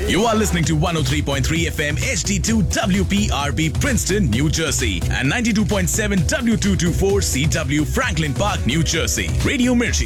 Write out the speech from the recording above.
You are listening to 103.3 FM HD2 WPRP Princeton, New Jersey and 92.7 W224 CW Franklin Park, New Jersey. Radio Mirchi,